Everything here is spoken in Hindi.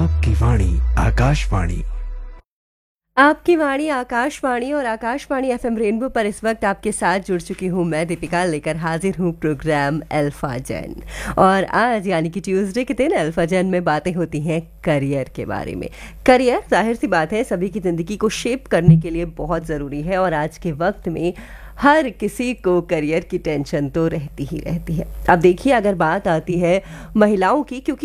आपकी वाणी आकाशवाणी। आपकी वाणी आकाशवाणी और आकाशवाणी एफएम रेनबो पर इस वक्त आपके साथ जुड़ चुकी हूँ मैं दीपिका, लेकर हाजिर हूँ प्रोग्राम अल्फा जन। और आज यानी कि ट्यूसडे के दिन अल्फा जन में बातें होती हैं करियर के बारे में। करियर जाहिर सी बात है सभी की ज़िंदगी को शेप करने के लिए बहुत ज़रूरी है और आज के वक्त में हर किसी को करियर की टेंशन तो रहती ही रहती है। अब देखिए, अगर बात आती है महिलाओं की, क्योंकि